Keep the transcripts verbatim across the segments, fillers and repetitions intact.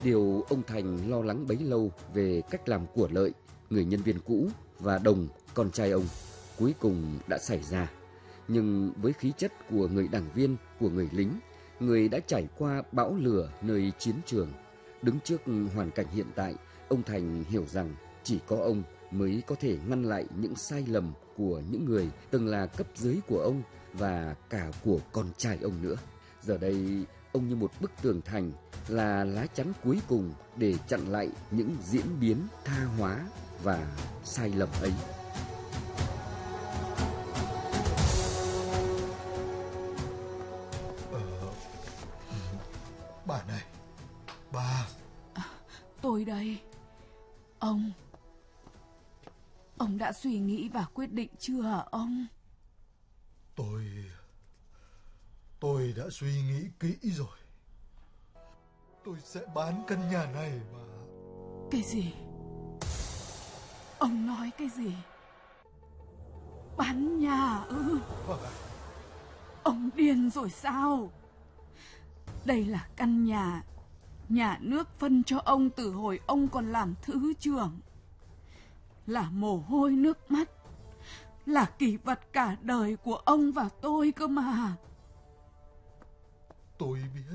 Điều ông Thành lo lắng bấy lâu về cách làm của Lợi, người nhân viên cũ, và Đồng, con trai ông, cuối cùng đã xảy ra. Nhưng với khí chất của người đảng viên, của người lính, người đã trải qua bão lửa nơi chiến trường, đứng trước hoàn cảnh hiện tại, ông Thành hiểu rằng chỉ có ông mới có thể ngăn lại những sai lầm của những người từng là cấp dưới của ông và cả của con trai ông nữa. Giờ đây, ông như một bức tường thành, là lá chắn cuối cùng để chặn lại những diễn biến tha hóa và sai lầm ấy. Ờ, bà này, bà. À, tôi đây. Ông, ông đã suy nghĩ và quyết định chưa hả ông? Tôi, tôi đã suy nghĩ kỹ rồi. Tôi sẽ bán căn nhà này mà. Cái gì? Ông nói cái gì? Bán nhà ư? Ừ. Ông điên rồi sao? Đây là căn nhà nhà nước phân cho ông từ hồi ông còn làm thứ trưởng. Là mồ hôi nước mắt, là kỷ vật cả đời của ông và tôi cơ mà. Tôi biết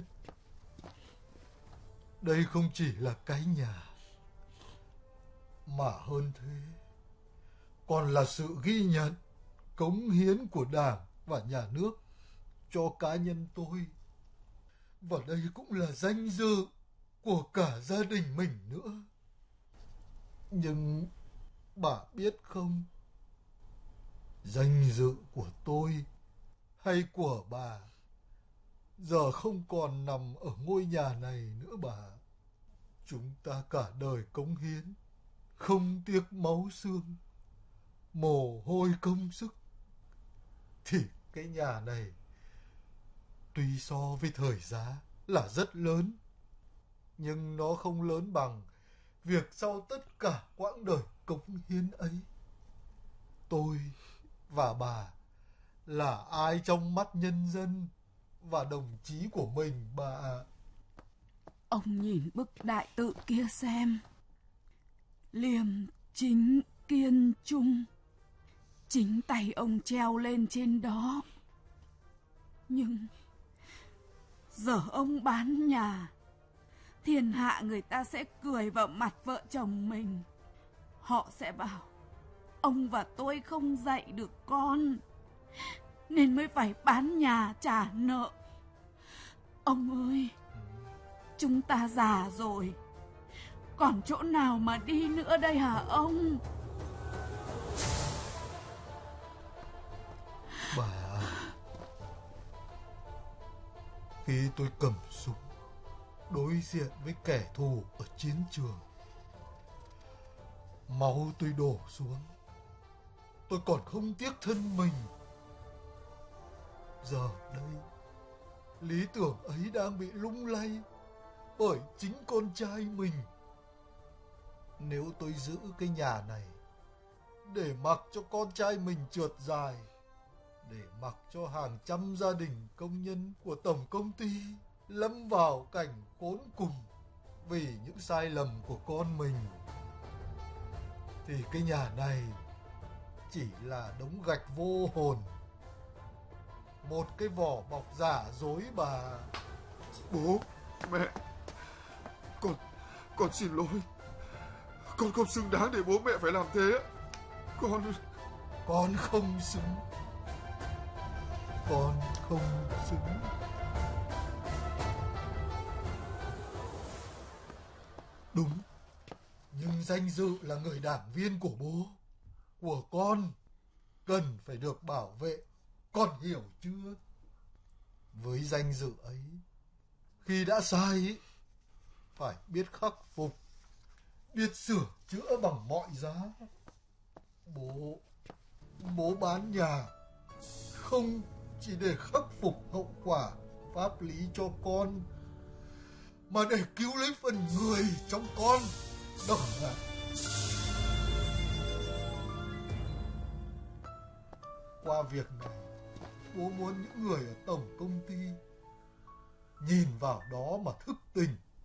đây không chỉ là cái nhà, mà hơn thế còn là sự ghi nhận cống hiến của Đảng và nhà nước cho cá nhân tôi. Và đây cũng là danh dự của cả gia đình mình nữa. Nhưng bà biết không, danh dự của tôi hay của bà giờ không còn nằm ở ngôi nhà này nữa bà. Chúng ta cả đời cống hiến, không tiếc máu xương, mồ hôi công sức, thì cái nhà này tuy so với thời giá là rất lớn, nhưng nó không lớn bằng việc sau tất cả quãng đời cống hiến ấy, tôi và bà là ai trong mắt nhân dân và đồng chí của mình bà ạ. Ông nhìn bức đại tự kia xem. Liêm chính kiên trung, chính tay ông treo lên trên đó. Nhưng giờ ông bán nhà, thiên hạ người ta sẽ cười vào mặt vợ chồng mình. Họ sẽ bảo ông và tôi không dạy được con, nên mới phải bán nhà trả nợ. Ông ơi, chúng ta già rồi, còn chỗ nào mà đi nữa đây hả ông? Bà, khi tôi cầm súng đối diện với kẻ thù ở chiến trường, máu tôi đổ xuống, tôi còn không tiếc thân mình. Giờ đây, lý tưởng ấy đang bị lung lay bởi chính con trai mình. Nếu tôi giữ cái nhà này để mặc cho con trai mình trượt dài, để mặc cho hàng trăm gia đình công nhân của tổng công ty lâm vào cảnh khốn cùng vì những sai lầm của con mình, thì cái nhà này chỉ là đống gạch vô hồn, một cái vỏ bọc giả dối bà. Bố, mẹ, con, con xin lỗi. Con không xứng đáng để bố mẹ phải làm thế. Con... Con không xứng. Con không xứng. Đúng, nhưng danh dự là người đảng viên của bố, của con, cần phải được bảo vệ. Con hiểu chưa? Với danh dự ấy, khi đã sai ấy, phải biết khắc phục, biết sửa chữa bằng mọi giá. Bố, bố bán nhà không chỉ để khắc phục hậu quả pháp lý cho con, mà để cứu lấy phần người trong con. Đó là qua việc này, bố muốn những người ở tổng công ty nhìn vào đó mà thức tỉnh,